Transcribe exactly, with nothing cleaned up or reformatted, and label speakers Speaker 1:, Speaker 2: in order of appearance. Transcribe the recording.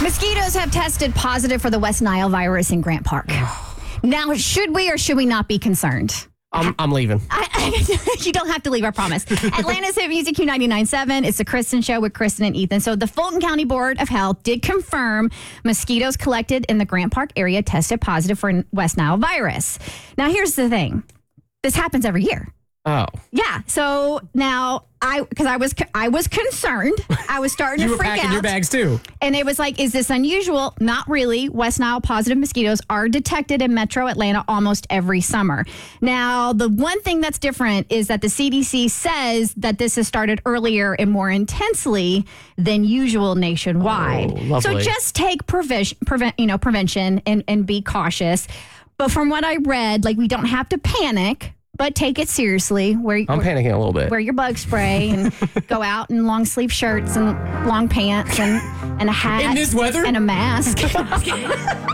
Speaker 1: Mosquitoes have tested positive for the West Nile virus in Grant Park. Now, should we or should we not be concerned?
Speaker 2: I'm, I'm leaving.
Speaker 1: I, I, you don't have to leave, I promise. Atlanta's Hit Music Q ninety-nine point seven. It's the Kristen Show with Kristen and Ethan. So the Fulton County Board of Health did confirm mosquitoes collected in the Grant Park area tested positive for West Nile virus. Now, here's the thing. This happens every year.
Speaker 2: Oh.
Speaker 1: Yeah. So now I, because I was, I was concerned. I was starting
Speaker 2: you
Speaker 1: to
Speaker 2: were
Speaker 1: freak
Speaker 2: packing
Speaker 1: out.
Speaker 2: your bags too.
Speaker 1: And it was like, is this unusual? Not really. West Nile positive mosquitoes are detected in metro Atlanta almost every summer. Now, the one thing that's different is that the C D C says that this has started earlier and more intensely than usual nationwide.
Speaker 2: Oh, lovely.
Speaker 1: So just take prevention, prevent, you know, prevention and, and be cautious. But from what I read, like, we don't have to panic, but take it seriously. Where
Speaker 2: I'm
Speaker 1: where,
Speaker 2: panicking a little bit.
Speaker 1: Wear your bug spray and go out in long sleeve shirts and long pants and, and a hat.
Speaker 2: In this weather?
Speaker 1: And a mask.